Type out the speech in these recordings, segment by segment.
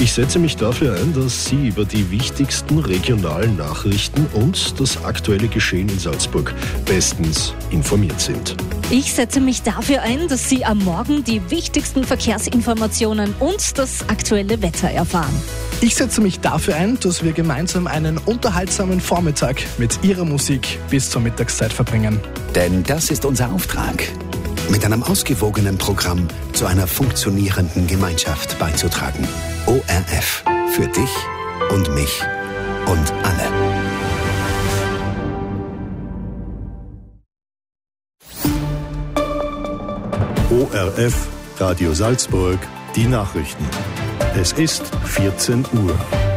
Ich setze mich dafür ein, dass Sie über die wichtigsten regionalen Nachrichten und das aktuelle Geschehen in Salzburg bestens informiert sind. Ich setze mich dafür ein, dass Sie am Morgen die wichtigsten Verkehrsinformationen und das aktuelle Wetter erfahren. Ich setze mich dafür ein, dass wir gemeinsam einen unterhaltsamen Vormittag mit Ihrer Musik bis zur Mittagszeit verbringen. Denn das ist unser Auftrag, mit einem ausgewogenen Programm zu einer funktionierenden Gemeinschaft beizutragen. ORF. Für dich und mich und alle. ORF, Radio Salzburg, die Nachrichten. Es ist 14 Uhr.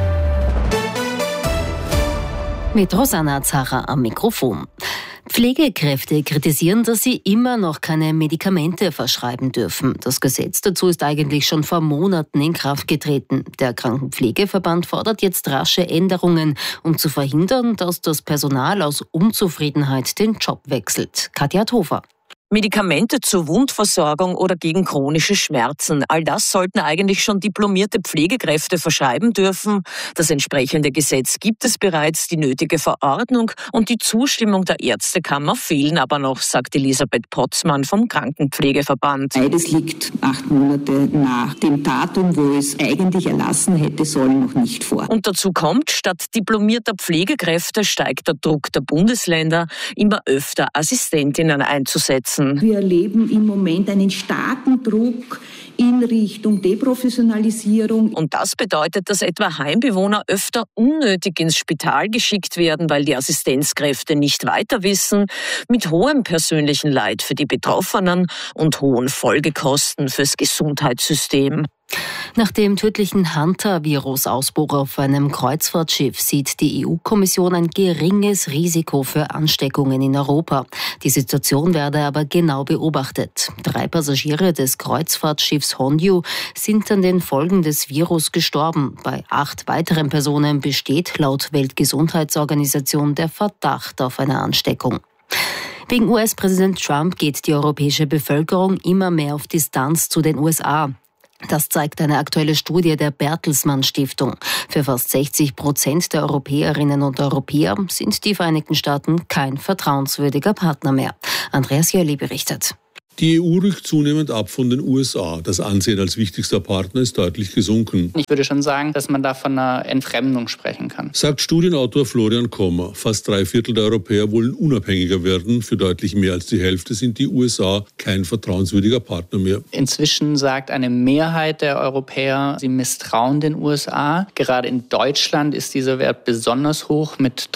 Mit Rosanna Zara am Mikrofon. Pflegekräfte kritisieren, dass sie immer noch keine Medikamente verschreiben dürfen. Das Gesetz dazu ist eigentlich schon vor Monaten in Kraft getreten. Der Krankenpflegeverband fordert jetzt rasche Änderungen, um zu verhindern, dass das Personal aus Unzufriedenheit den Job wechselt. Katja Hofer. Medikamente zur Wundversorgung oder gegen chronische Schmerzen. All das sollten eigentlich schon diplomierte Pflegekräfte verschreiben dürfen. Das entsprechende Gesetz gibt es bereits, die nötige Verordnung und die Zustimmung der Ärztekammer fehlen aber noch, sagt Elisabeth Potzmann vom Krankenpflegeverband. Beides liegt 8 Monate nach dem Datum, wo es eigentlich erlassen hätte sollen, noch nicht vor. Und dazu kommt, statt diplomierter Pflegekräfte steigt der Druck der Bundesländer, immer öfter Assistentinnen einzusetzen. Wir erleben im Moment einen starken Druck in Richtung Deprofessionalisierung. Und das bedeutet, dass etwa Heimbewohner öfter unnötig ins Spital geschickt werden, weil die Assistenzkräfte nicht weiter wissen, mit hohem persönlichen Leid für die Betroffenen und hohen Folgekosten fürs Gesundheitssystem. Nach dem tödlichen Hunter-Virus-Ausbruch auf einem Kreuzfahrtschiff sieht die EU-Kommission ein geringes Risiko für Ansteckungen in Europa. Die Situation werde aber genau beobachtet. 3 Passagiere des Kreuzfahrtschiffs Honju sind an den Folgen des Virus gestorben. Bei 8 weiteren Personen besteht laut Weltgesundheitsorganisation der Verdacht auf eine Ansteckung. Wegen US-Präsident Trump geht die europäische Bevölkerung immer mehr auf Distanz zu den USA. Das zeigt eine aktuelle Studie der Bertelsmann Stiftung. Für fast 60% der Europäerinnen und Europäer sind die Vereinigten Staaten kein vertrauenswürdiger Partner mehr. Andreas Jölli berichtet. Die EU rückt zunehmend ab von den USA. Das Ansehen als wichtigster Partner ist deutlich gesunken. Ich würde schon sagen, dass man da von einer Entfremdung sprechen kann. Sagt Studienautor Florian Kommer. Fast 3/4 der Europäer wollen unabhängiger werden. Für deutlich mehr als die Hälfte sind die USA kein vertrauenswürdiger Partner mehr. Inzwischen sagt eine Mehrheit der Europäer, sie misstrauen den USA. Gerade in Deutschland ist dieser Wert besonders hoch mit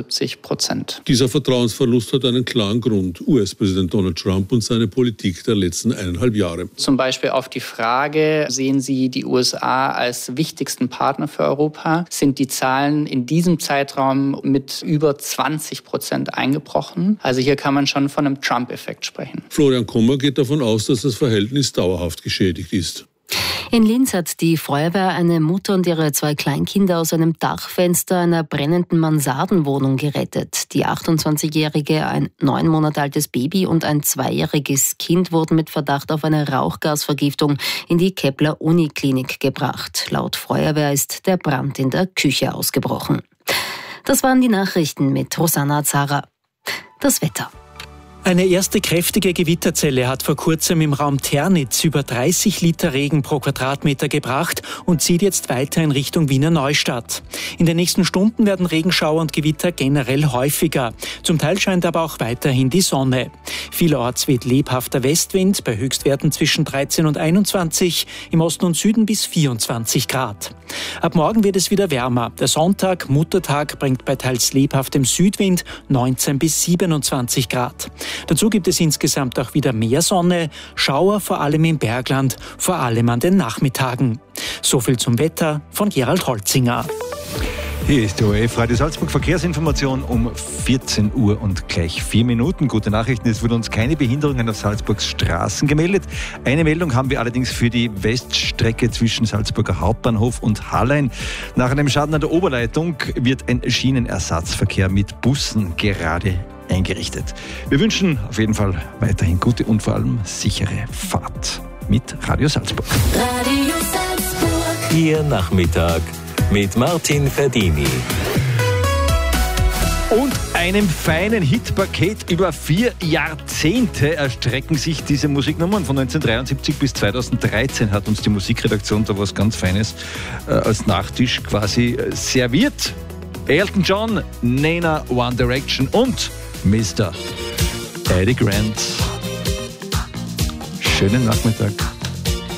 73%. Dieser Vertrauensverlust hat einen klaren Grund. US-Präsident Donald Trump und seine Politik der letzten 1,5 Jahre. Zum Beispiel auf die Frage, sehen Sie die USA als wichtigsten Partner für Europa, sind die Zahlen in diesem Zeitraum mit über 20% eingebrochen. Also hier kann man schon von einem Trump-Effekt sprechen. Florian Kommer geht davon aus, dass das Verhältnis dauerhaft geschädigt ist. In Linz hat die Feuerwehr eine Mutter und ihre 2 Kleinkinder aus einem Dachfenster einer brennenden Mansardenwohnung gerettet. Die 28-Jährige, ein 9 Monate altes Baby und ein 2-jähriges Kind wurden mit Verdacht auf eine Rauchgasvergiftung in die Kepler-Uniklinik gebracht. Laut Feuerwehr ist der Brand in der Küche ausgebrochen. Das waren die Nachrichten mit Rosanna Zara. Das Wetter. Eine erste kräftige Gewitterzelle hat vor kurzem im Raum Ternitz über 30 Liter Regen pro Quadratmeter gebracht und zieht jetzt weiter in Richtung Wiener Neustadt. In den nächsten Stunden werden Regenschauer und Gewitter generell häufiger. Zum Teil scheint aber auch weiterhin die Sonne. Vielerorts weht lebhafter Westwind bei Höchstwerten zwischen 13 und 21, im Osten und Süden bis 24 Grad. Ab morgen wird es wieder wärmer. Der Sonntag, Muttertag, bringt bei teils lebhaftem Südwind 19 bis 27 Grad. Dazu gibt es insgesamt auch wieder mehr Sonne, Schauer vor allem im Bergland, vor allem an den Nachmittagen. So viel zum Wetter von Gerald Holzinger. Hier ist die ORF Radio Salzburg Verkehrsinformation um 14 Uhr und gleich 4 Minuten. Gute Nachrichten, es wurden uns keine Behinderungen auf Salzburgs Straßen gemeldet. Eine Meldung haben wir allerdings für die Weststrecke zwischen Salzburger Hauptbahnhof und Hallein. Nach einem Schaden an der Oberleitung wird ein Schienenersatzverkehr mit Bussen gerade eingerichtet. Wir wünschen auf jeden Fall weiterhin gute und vor allem sichere Fahrt mit Radio Salzburg. Radio Salzburg. Ihr Nachmittag mit Martin Ferdini. Und einem feinen Hitpaket über 4 Jahrzehnte erstrecken sich diese Musiknummern. Von 1973 bis 2013 hat uns die Musikredaktion da was ganz Feines als Nachtisch quasi serviert. Elton John, Nena, One Direction und Mr. Eddie Grant. Schönen Nachmittag.